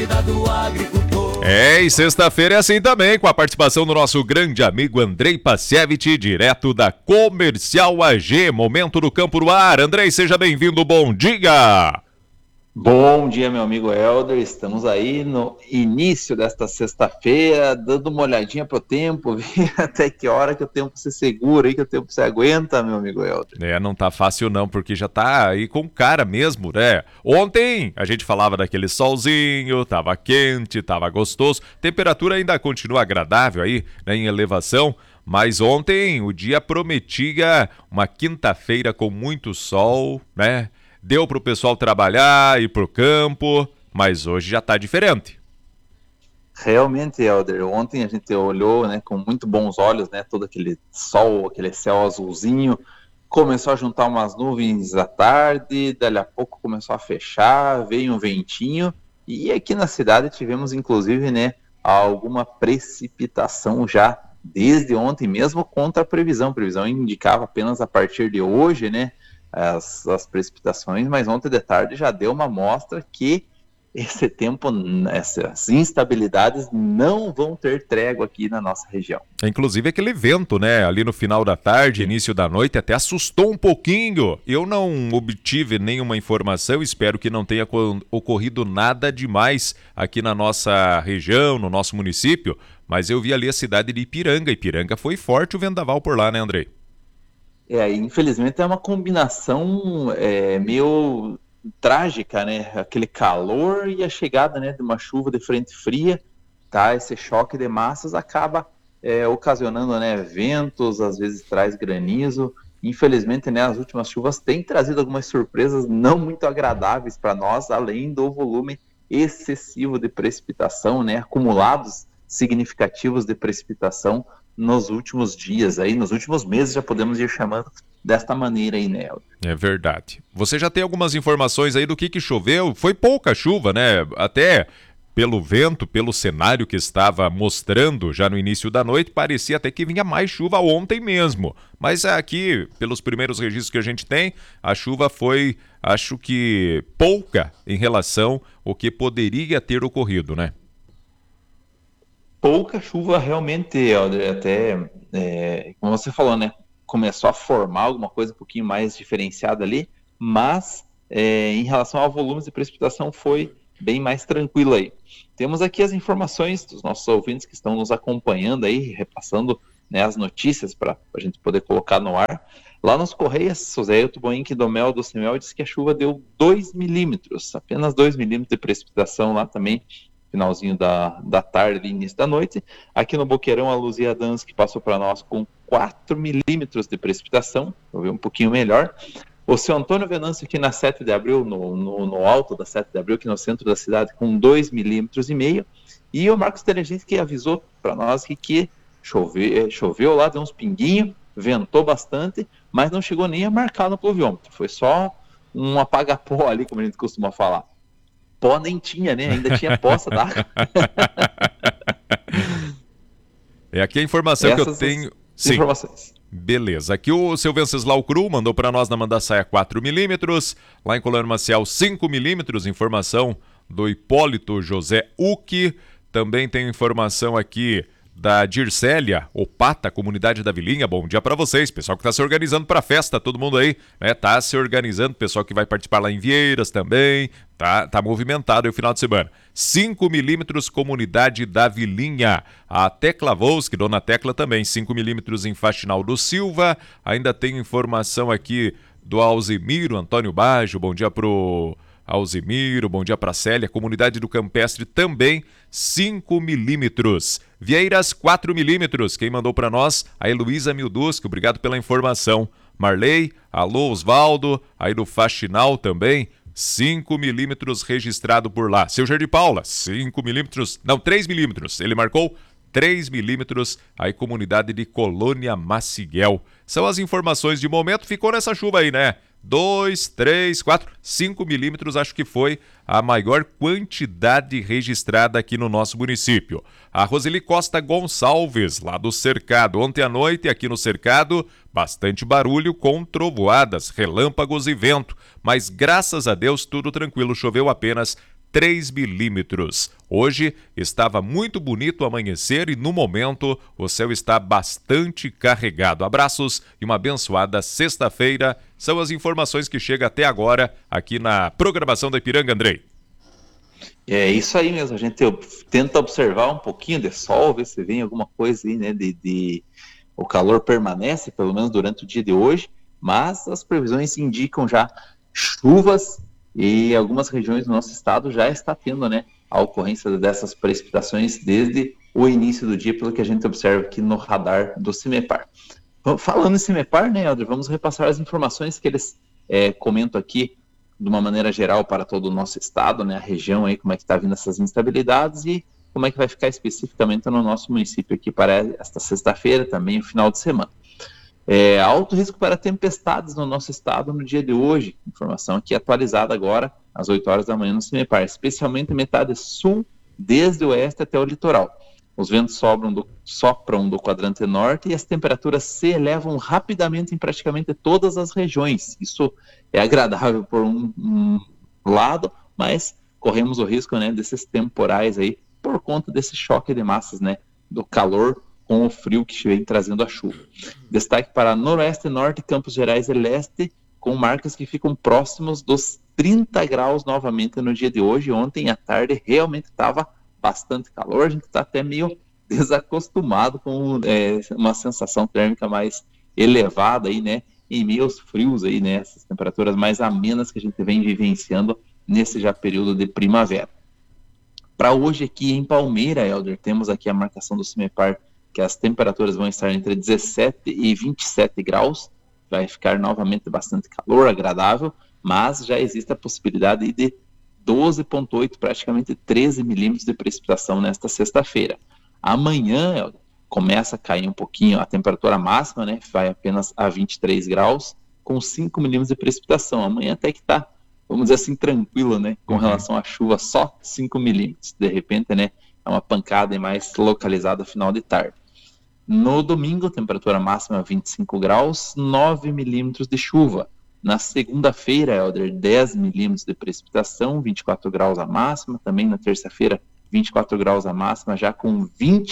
do agricultor. E sexta-feira é assim também, com a participação do nosso grande amigo Andrei Pacievich, direto da Comercial AG, Momento do Campo no Ar. Andrei, seja bem-vindo, bom dia! Bom dia, meu amigo Helder. Estamos aí no início desta sexta-feira, dando uma olhadinha pro tempo, ver até que hora que o tempo se segura aí, que o tempo se aguenta, meu amigo Helder. Não tá fácil não, porque já tá aí com cara mesmo, né? Ontem a gente falava daquele solzinho, tava quente, tava gostoso, temperatura ainda continua agradável aí, né, em elevação, mas ontem o dia prometia uma quinta-feira com muito sol, né? Deu pro pessoal trabalhar, ir pro campo, mas hoje já tá diferente. Realmente, Helder, ontem a gente olhou, né, com muito bons olhos, né, todo aquele sol, aquele céu azulzinho, começou a juntar umas nuvens à tarde, dali a pouco começou a fechar, veio um ventinho, e aqui na cidade tivemos, inclusive, né, alguma precipitação já desde ontem, mesmo contra a previsão. A previsão indicava apenas a partir de hoje, né, as precipitações, mas ontem de tarde já deu uma amostra que esse tempo, essas instabilidades não vão ter trégua aqui na nossa região. Inclusive aquele vento, né, ali no final da tarde, início da noite, até assustou um pouquinho. Eu não obtive nenhuma informação, espero que não tenha ocorrido nada demais aqui na nossa região, no nosso município, mas eu vi ali a cidade de Ipiranga. Ipiranga foi forte o vendaval por lá, né, Andrei? Infelizmente é uma combinação meio trágica, né? Aquele calor e a chegada, né, de uma chuva de frente fria, tá? Esse choque de massas acaba ocasionando, né, ventos, às vezes traz granizo. Infelizmente, né, as últimas chuvas têm trazido algumas surpresas não muito agradáveis para nós, além do volume excessivo de precipitação, né? Acumulados significativos de precipitação nos últimos dias, aí, nos últimos meses, já podemos ir chamando desta maneira aí, né? É verdade. Você já tem algumas informações aí do que choveu? Foi pouca chuva, né? Até pelo vento, pelo cenário que estava mostrando já no início da noite, parecia até que vinha mais chuva ontem mesmo. Mas aqui, pelos primeiros registros que a gente tem, a chuva foi, acho que, pouca em relação ao que poderia ter ocorrido, né? Pouca chuva realmente, Helder, até, como você falou, né, começou a formar alguma coisa um pouquinho mais diferenciada ali, mas em relação ao volume de precipitação foi bem mais tranquilo aí. Temos aqui as informações dos nossos ouvintes que estão nos acompanhando aí, repassando, né, as notícias para a gente poder colocar no ar. Lá nos Correios, José Hilton Boinck do Mel do Cimel disse que a chuva deu 2 milímetros, apenas 2 milímetros de precipitação lá também, finalzinho da tarde e início da noite. Aqui no Boqueirão, a Luzia Dansky passou para nós com 4 milímetros de precipitação, vou ver um pouquinho melhor. O seu Antônio Venâncio aqui na 7 de abril, no alto da 7 de abril, aqui no centro da cidade, com 2,5 milímetros. E o Marcos Telegente que avisou para nós que choveu lá, deu uns pinguinhos, ventou bastante, mas não chegou nem a marcar no pluviômetro. Foi só um apaga-pó ali, como a gente costuma falar. Pó nem tinha, né? Ainda tinha poça d'água. Aqui a informação que eu tenho... Sim. Informações. Beleza. Aqui o seu Venceslau Cru mandou para nós na Mandaçaia 4 milímetros. Lá em Colônia Maciel 5 milímetros. Informação do Hipólito José Uki. Também tem informação aqui da Dircélia Opata, comunidade da Vilinha. Bom dia para vocês, pessoal que está se organizando para a festa, todo mundo aí, né? Tá se organizando, pessoal que vai participar lá em Vieiras também, tá movimentado aí o final de semana. 5 milímetros, comunidade da Vilinha. A Tecla Volski, dona Tecla também, 5 milímetros em Faxinal do Silva. Ainda tem informação aqui do Alzimiro Antônio Baggio, bom dia pro Alzimiro, bom dia para Célia, comunidade do Campestre também, 5 milímetros. Vieiras, 4 milímetros. Quem mandou para nós? A Heloísa Milduski, obrigado pela informação. Marley, alô Osvaldo, aí do Faxinal também, 5 milímetros registrado por lá. Seu Jardim Paula, 5 milímetros, não, 3 milímetros, ele marcou 3 milímetros, aí comunidade de Colônia Maciguel. São as informações de momento, ficou nessa chuva aí, né? 2, 3, 4, 5 milímetros, acho que foi a maior quantidade registrada aqui no nosso município. A Roseli Costa Gonçalves, lá do Cercado. Ontem à noite, aqui no Cercado, bastante barulho com trovoadas, relâmpagos e vento. Mas graças a Deus, tudo tranquilo, choveu apenas 3 milímetros. Hoje estava muito bonito o amanhecer e no momento o céu está bastante carregado. Abraços e uma abençoada sexta-feira. São as informações que chegam até agora aqui na programação da Ipiranga, Andrei. É isso aí mesmo, a gente tenta observar um pouquinho de sol, ver se vem alguma coisa aí, né, o calor permanece, pelo menos durante o dia de hoje, mas as previsões indicam já chuvas e algumas regiões do nosso estado já está tendo, né, a ocorrência dessas precipitações desde o início do dia, pelo que a gente observa aqui no radar do CIMEPAR. Falando em CIMEPAR, né, Helder, vamos repassar as informações que eles comentam aqui de uma maneira geral para todo o nosso estado, né, a região aí, como é que está vindo essas instabilidades e como é que vai ficar especificamente no nosso município aqui para esta sexta-feira, também o final de semana. Alto risco para tempestades no nosso estado no dia de hoje, informação aqui atualizada agora, às 8 horas da manhã no CIMEPAR, especialmente metade sul, desde o oeste até o litoral. Os ventos sopram do quadrante norte e as temperaturas se elevam rapidamente em praticamente todas as regiões. Isso é agradável por um lado, mas corremos o risco, né, desses temporais aí, por conta desse choque de massas, né, do calor com o frio que vem trazendo a chuva. Destaque para noroeste, norte, Campos Gerais e leste, com marcas que ficam próximos dos 30 graus novamente no dia de hoje. Ontem à tarde realmente estava bastante calor, a gente está até meio desacostumado com uma sensação térmica mais elevada aí, né, em meio aos frios aí, né, essas temperaturas mais amenas que a gente vem vivenciando nesse já período de primavera. Para hoje aqui em Palmeira, Helder, temos aqui a marcação do CIMEPAR que as temperaturas vão estar entre 17 e 27 graus, vai ficar novamente bastante calor, agradável, mas já existe a possibilidade de 12,8, praticamente 13 milímetros de precipitação nesta sexta-feira. Amanhã começa a cair um pouquinho a temperatura máxima, né, vai apenas a 23 graus, com 5 milímetros de precipitação. Amanhã até que está, vamos dizer assim, tranquilo, né, com relação à chuva, só 5 milímetros. De repente, né, é uma pancada mais localizada final de tarde. No domingo, temperatura máxima 25 graus, 9 milímetros de chuva. Na segunda-feira, Helder, 10 milímetros de precipitação, 24 graus a máxima. Também na terça-feira, 24 graus a máxima, já com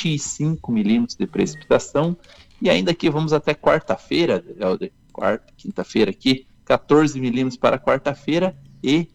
25 milímetros de precipitação. E ainda aqui vamos até quarta-feira, Helder, quinta-feira aqui, 14 milímetros para quarta-feira e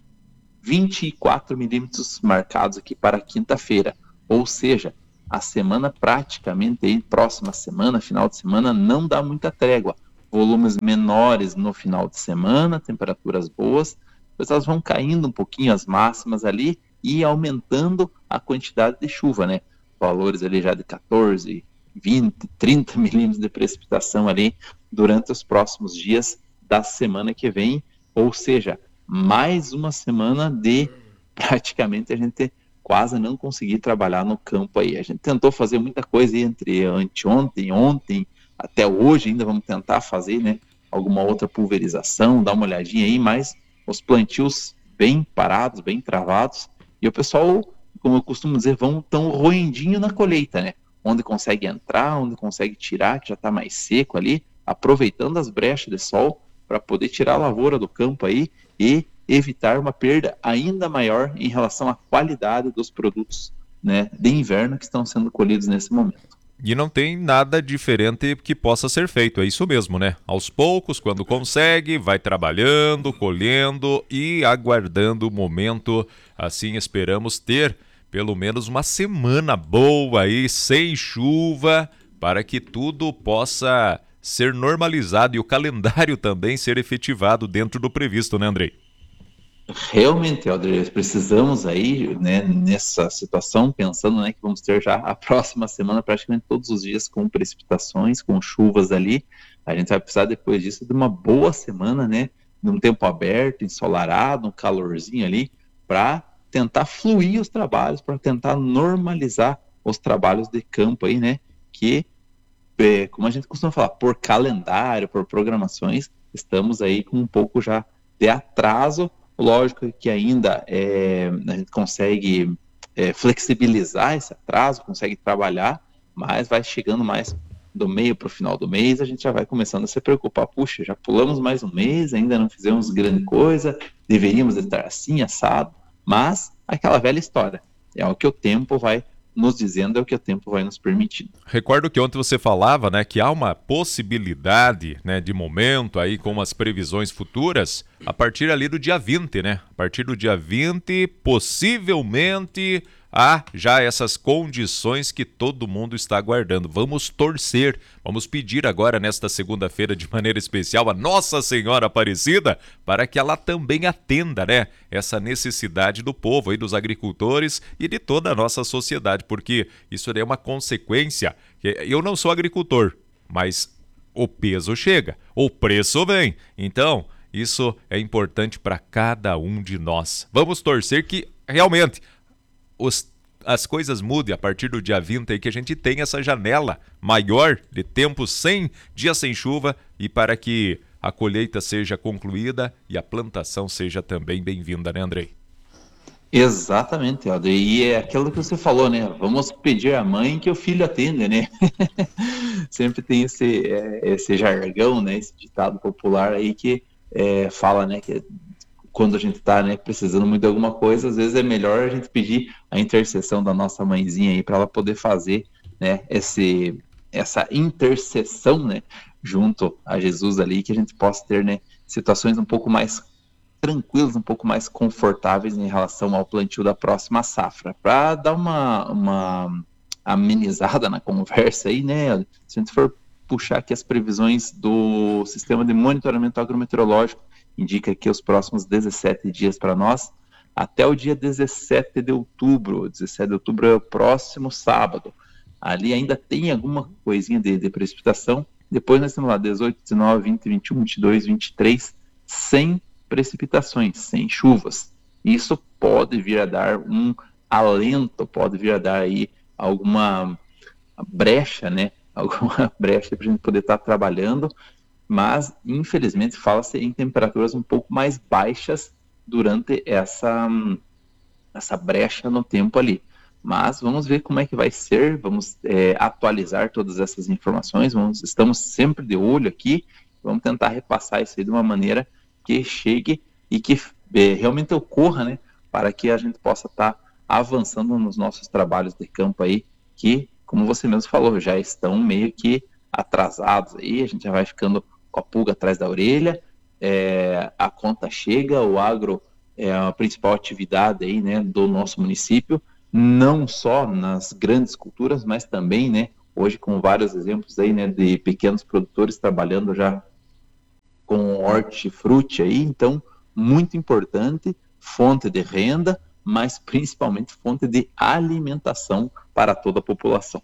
24 milímetros marcados aqui para quinta-feira. Ou seja, a semana praticamente, aí, próxima semana, final de semana, não dá muita trégua. Volumes menores no final de semana, temperaturas boas, depois elas vão caindo um pouquinho as máximas ali e aumentando a quantidade de chuva, né? Valores ali já de 14, 20, 30 milímetros de precipitação ali durante os próximos dias da semana que vem, ou seja, mais uma semana de praticamente a gente quase não conseguir trabalhar no campo aí. A gente tentou fazer muita coisa aí entre anteontem, ontem, até hoje ainda vamos tentar fazer, né, alguma outra pulverização, dar uma olhadinha aí, mas os plantios bem parados, bem travados, e o pessoal, como eu costumo dizer, tão roendinho na colheita, né, onde consegue entrar, onde consegue tirar, que já está mais seco ali, aproveitando as brechas de sol para poder tirar a lavoura do campo aí e evitar uma perda ainda maior em relação à qualidade dos produtos, né, de inverno que estão sendo colhidos nesse momento. E não tem nada diferente que possa ser feito, é isso mesmo, né? Aos poucos, quando consegue, vai trabalhando, colhendo e aguardando o momento. Assim esperamos ter pelo menos uma semana boa aí, sem chuva, para que tudo possa ser normalizado e o calendário também ser efetivado dentro do previsto, né, Andrei? Realmente, Helder, precisamos aí, né, nessa situação, pensando, né, que vamos ter já a próxima semana praticamente todos os dias com precipitações, com chuvas ali. A gente vai precisar depois disso de uma boa semana, né, de um tempo aberto, ensolarado, um calorzinho ali, para tentar fluir os trabalhos, para tentar normalizar os trabalhos de campo aí, né, que, como a gente costuma falar, por calendário, por programações, estamos aí com um pouco já de atraso. Lógico que ainda a gente consegue flexibilizar esse atraso, consegue trabalhar, mas vai chegando mais do meio para o final do mês, a gente já vai começando a se preocupar. Puxa, já pulamos mais um mês, ainda não fizemos grande coisa, deveríamos estar assim, assado. Mas aquela velha história, é o que o tempo vai nos dizendo, é o que o tempo vai nos permitindo. Recordo que ontem você falava, né, que há uma possibilidade, né, de momento aí com as previsões futuras a partir ali do dia 20, né? A partir do dia 20, possivelmente há já essas condições que todo mundo está aguardando. Vamos torcer, vamos pedir agora nesta segunda-feira de maneira especial a Nossa Senhora Aparecida para que ela também atenda, né, essa necessidade do povo aí, dos agricultores e de toda a nossa sociedade, porque isso é uma consequência. Eu não sou agricultor, mas o peso chega, o preço vem. Então, isso é importante para cada um de nós. Vamos torcer que realmente as coisas mudem a partir do dia 20 e que a gente tenha essa janela maior de tempo sem dias sem chuva e para que a colheita seja concluída e a plantação seja também bem-vinda, né, Andrei? Exatamente, Aldo. E é aquilo que você falou, né? Vamos pedir à mãe que o filho atenda, né? Sempre tem esse jargão, né? Esse ditado popular aí que fala, né? Que quando a gente está, né, precisando muito de alguma coisa, às vezes é melhor a gente pedir a intercessão da nossa mãezinha aí para ela poder fazer, né, essa intercessão, né, junto a Jesus ali, que a gente possa ter, né, situações um pouco mais tranquilas, um pouco mais confortáveis em relação ao plantio da próxima safra. Para dar uma amenizada na conversa aí, né, se a gente for puxar aqui as previsões do Sistema de Monitoramento Agrometeorológico, indica aqui os próximos 17 dias para nós, até o dia 17 de outubro. 17 de outubro é o próximo sábado. Ali ainda tem alguma coisinha de precipitação. Depois nós temos lá 18, 19, 20, 21, 22, 23, sem precipitações, sem chuvas. Isso pode vir a dar um alento, pode vir a dar aí alguma brecha, né? Alguma brecha para a gente poder estar trabalhando, mas infelizmente fala-se em temperaturas um pouco mais baixas durante essa brecha no tempo ali. Mas vamos ver como é que vai ser, vamos atualizar todas essas informações, estamos sempre de olho aqui, vamos tentar repassar isso aí de uma maneira que chegue e que realmente ocorra, né, para que a gente possa estar avançando nos nossos trabalhos de campo aí, que, como você mesmo falou, já estão meio que atrasados aí, a gente já vai ficando com a pulga atrás da orelha, a conta chega, o agro é a principal atividade aí, né, do nosso município, não só nas grandes culturas, mas também, né, hoje com vários exemplos aí, né, de pequenos produtores trabalhando já com hortifruti aí, então, muito importante, fonte de renda, mas principalmente fonte de alimentação para toda a população.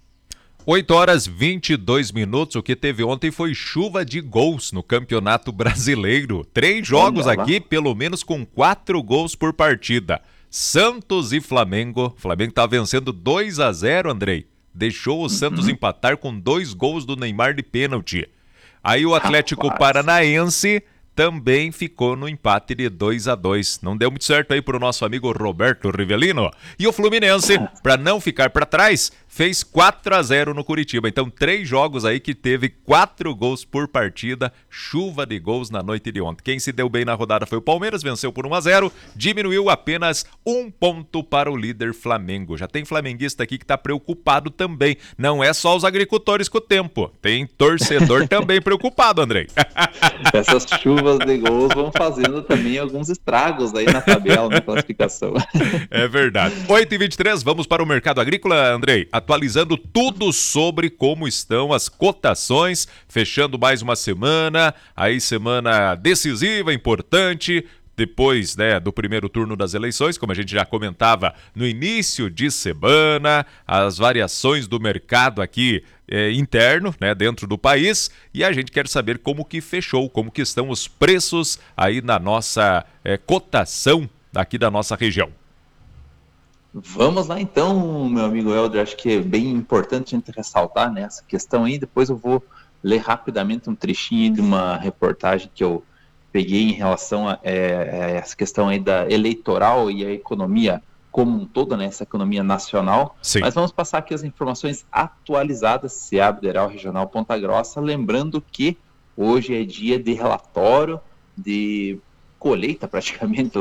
8h22, o que teve ontem foi chuva de gols no Campeonato Brasileiro. 3 jogos aqui, pelo menos com 4 gols por partida. Santos e Flamengo. O Flamengo tá vencendo 2-0, Andrei. Deixou o Santos empatar com 2 gols do Neymar de pênalti. Aí o Atlético Paranaense também ficou no empate de 2-2. Não deu muito certo aí pro nosso amigo Roberto Rivelino. E o Fluminense, para não ficar para trás, fez 4-0 no Curitiba. Então 3 jogos aí que teve 4 gols por partida, chuva de gols na noite de ontem. Quem se deu bem na rodada foi o Palmeiras, venceu por 1-0, diminuiu apenas 1 ponto para o líder Flamengo. Já tem flamenguista aqui que tá preocupado também. Não é só os agricultores com o tempo, tem torcedor também preocupado, Andrei. Essas chuvas de gols vão fazendo também alguns estragos aí na tabela, na classificação. É verdade. 8h23, vamos para o mercado agrícola, Andrei. Atualizando tudo sobre como estão as cotações, fechando mais uma semana, aí semana decisiva, importante, depois, né, do primeiro turno das eleições, como a gente já comentava no início de semana, as variações do mercado aqui interno, né, dentro do país, e a gente quer saber como que fechou, como que estão os preços aí na nossa cotação aqui da nossa região. Vamos lá então, meu amigo Helder, acho que é bem importante a gente ressaltar, né, essa questão aí, depois eu vou ler rapidamente um trechinho de uma reportagem que eu peguei em relação a essa questão aí da eleitoral e a economia como um todo, né, essa economia nacional. Sim. Mas vamos passar aqui as informações atualizadas, CEA Federal Regional Ponta Grossa, lembrando que hoje é dia de relatório, de colheita praticamente lá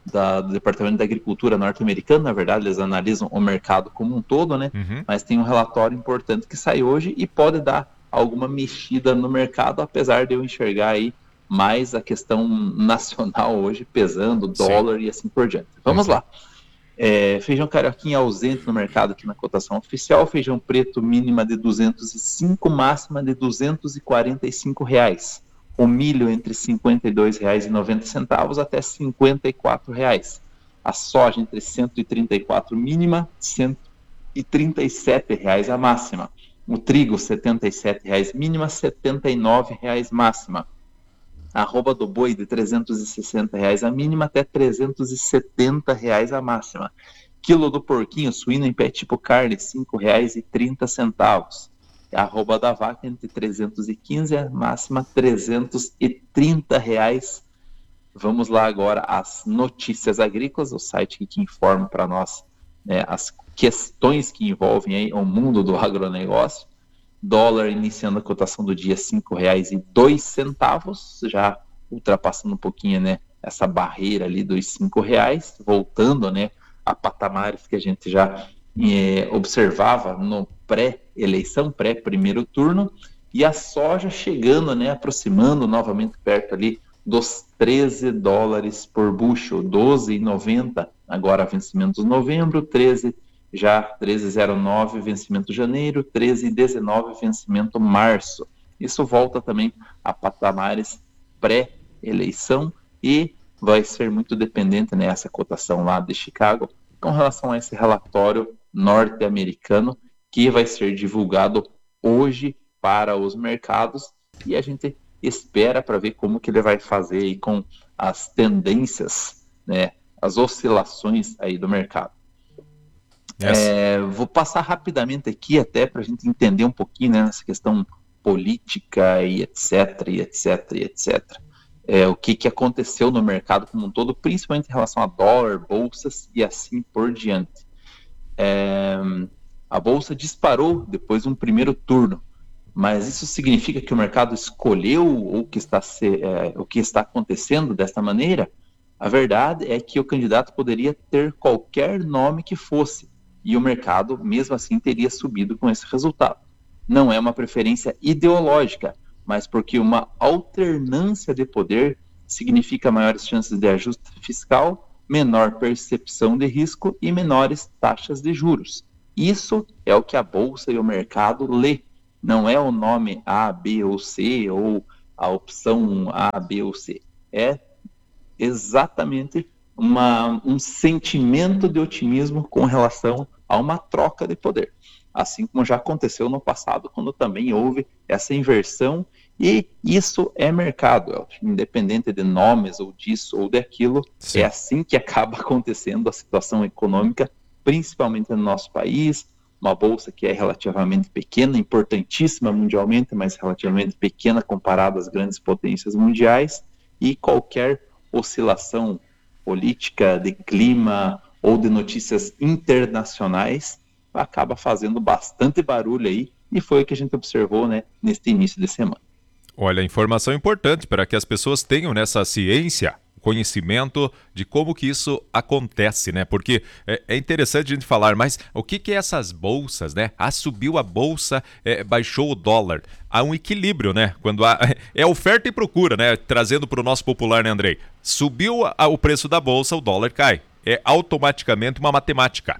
do Departamento da Agricultura norte-americano. Na verdade, eles analisam o mercado como um todo, né? Mas tem um relatório importante que sai hoje e pode dar alguma mexida no mercado, apesar de eu enxergar aí mais a questão nacional hoje pesando, dólar e assim por diante. Vamos lá. Feijão carioquinha ausente no mercado aqui na cotação oficial. Feijão preto mínima de 205, máxima de R$245. O milho entre R$ 52,90 até R$ 54. A soja entre 134 mínima, R$ 137 a máxima. O trigo R$ 77 mínima, R$ 79 máxima. A arroba do boi de R$ 360 a mínima até R$ 370 a máxima. Quilo do porquinho suíno em pé tipo carne, R$ 5,30. A arroba da vaca entre 315 a máxima R$ 330. Vamos lá agora às notícias agrícolas, o site que informa para nós, né, as questões que envolvem aí o mundo do agronegócio. Dólar iniciando a cotação do dia R$ 5,02, já ultrapassando um pouquinho, né, essa barreira ali dos R$ 5, voltando, né, a patamares que a gente já observava no pré-eleição, pré-primeiro turno, e a soja chegando, né, aproximando novamente perto ali dos $13 por bushel, 12,90 agora vencimento de novembro, 13,09 vencimento janeiro, 13,19 vencimento março. Isso volta também a patamares pré-eleição e vai ser muito dependente nessa cotação lá de Chicago com relação a esse relatório norte-americano que vai ser divulgado hoje para os mercados e a gente espera para ver como que ele vai fazer aí com as tendências, né, as oscilações aí do mercado. Vou passar rapidamente aqui até para a gente entender um pouquinho, né, nessa questão política e etc, e etc, e etc. O que aconteceu no mercado como um todo, principalmente em relação a dólar, bolsas e assim por diante. A bolsa disparou depois de um primeiro turno, mas isso significa que o mercado escolheu o que está acontecendo desta maneira? A verdade é que o candidato poderia ter qualquer nome que fosse, e o mercado, mesmo assim, teria subido com esse resultado. Não é uma preferência ideológica, mas porque uma alternância de poder significa maiores chances de ajuste fiscal, menor percepção de risco e menores taxas de juros. Isso é o que a Bolsa e o mercado lê. Não é o nome A, B ou C, ou a opção A, B ou C. É exatamente um sentimento de otimismo com relação a uma troca de poder. Assim como já aconteceu no passado, quando também houve essa inversão, e isso é mercado, independente de nomes ou disso ou daquilo. Sim. É assim que acaba acontecendo a situação econômica, principalmente no nosso país, uma bolsa que é relativamente pequena, importantíssima mundialmente, mas relativamente pequena comparada às grandes potências mundiais, e qualquer oscilação política, de clima ou de notícias internacionais acaba fazendo bastante barulho aí, e foi o que a gente observou, né, neste início de semana. Olha, informação importante para que as pessoas tenham nessa ciência, conhecimento de como que isso acontece, né? Porque é interessante a gente falar, mas o que é essas bolsas, né? Subiu a bolsa, baixou o dólar. Há um equilíbrio, né? Quando é oferta e procura, né? Trazendo para o nosso popular, né, Andrei? Subiu o preço da bolsa, o dólar cai. É automaticamente uma matemática.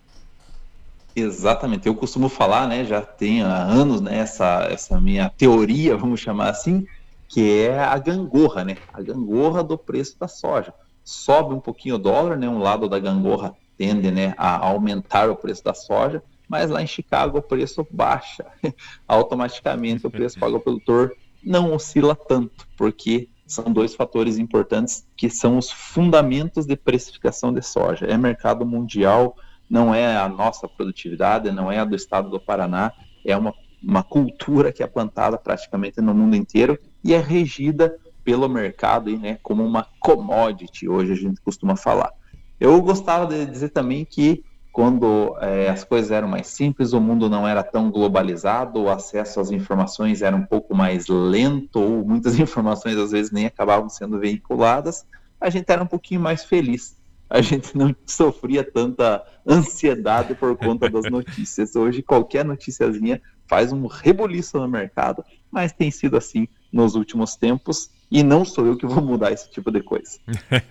Exatamente, eu costumo falar, né, já tem há anos, né, essa minha teoria, vamos chamar assim, que é a gangorra, né, a gangorra do preço da soja. Sobe um pouquinho o dólar, né, um lado da gangorra tende, né, a aumentar o preço da soja, mas lá em Chicago o preço baixa, automaticamente o preço pago ao produtor não oscila tanto, porque são dois fatores importantes que são os fundamentos de precificação de soja, é mercado mundial. Não é a nossa produtividade, não é a do estado do Paraná, é uma cultura que é plantada praticamente no mundo inteiro e é regida pelo mercado, né, como uma commodity, hoje a gente costuma falar. Eu gostava de dizer também que quando as coisas eram mais simples, o mundo não era tão globalizado, o acesso às informações era um pouco mais lento, ou muitas informações às vezes nem acabavam sendo veiculadas, a gente era um pouquinho mais feliz. A gente não sofria tanta ansiedade por conta das notícias. Hoje, qualquer noticiazinha faz um rebuliço no mercado, mas tem sido assim nos últimos tempos, e não sou eu que vou mudar esse tipo de coisa.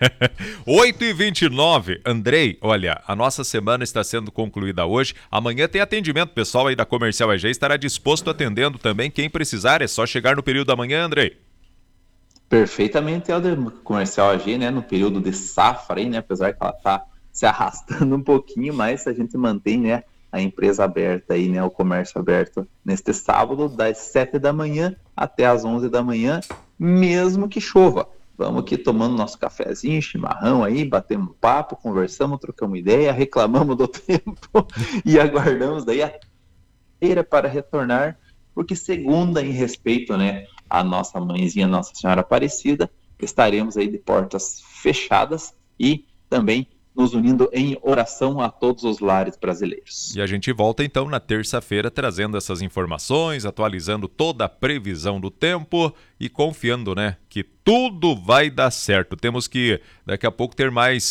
8h29, Andrei, olha, a nossa semana está sendo concluída hoje. Amanhã tem atendimento, pessoal aí da Comercial AG estará disposto atendendo também. Quem precisar, é só chegar no período da manhã, Andrei. Perfeitamente, Helder. Comercial AG, né, no período de safra, aí, né, apesar que ela está se arrastando um pouquinho, mas a gente mantém, né, a empresa aberta, aí, né, o comércio aberto neste sábado, das 7 da manhã até as 11 da manhã, mesmo que chova. Vamos aqui tomando nosso cafezinho, chimarrão aí, batemos papo, conversamos, trocamos ideia, reclamamos do tempo e aguardamos daí a feira para retornar, porque segunda, em respeito, né, à nossa mãezinha, Nossa Senhora Aparecida, estaremos aí de portas fechadas e também nos unindo em oração a todos os lares brasileiros. E a gente volta então na terça-feira trazendo essas informações, atualizando toda a previsão do tempo e confiando, né, que tudo vai dar certo. Temos que daqui a pouco ter mais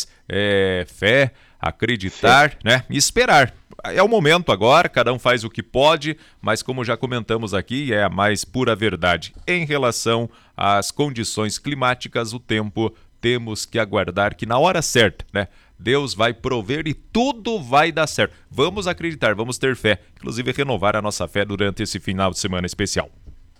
fé, acreditar, né, e esperar. É o momento agora, cada um faz o que pode, mas como já comentamos aqui, é a mais pura verdade. Em relação às condições climáticas, o tempo, temos que aguardar que na hora certa, né, Deus vai prover e tudo vai dar certo. Vamos acreditar, vamos ter fé, inclusive renovar a nossa fé durante esse final de semana especial.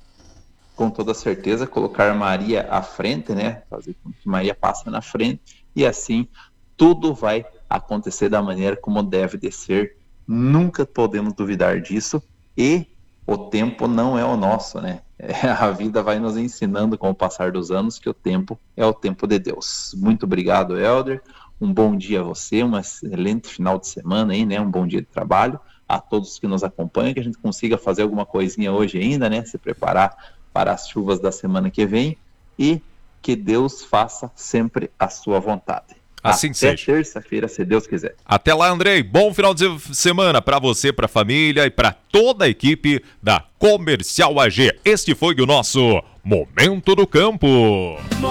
Com toda certeza, colocar Maria à frente, né, fazer com que Maria passe na frente, e assim tudo vai acontecer da maneira como deve de ser. Nunca podemos duvidar disso, e o tempo não é o nosso, né? A vida vai nos ensinando com o passar dos anos que o tempo é o tempo de Deus. Muito obrigado, Helder. Um bom dia a você, um excelente final de semana aí, né? Um bom dia de trabalho a todos que nos acompanham, que a gente consiga fazer alguma coisinha hoje ainda, né? Se preparar para as chuvas da semana que vem, e que Deus faça sempre a sua vontade. Assim seja. Até terça-feira, se Deus quiser. Até lá, Andrei. Bom final de semana para você, para a família e para toda a equipe da Comercial AG. Este foi o nosso Momento do Campo.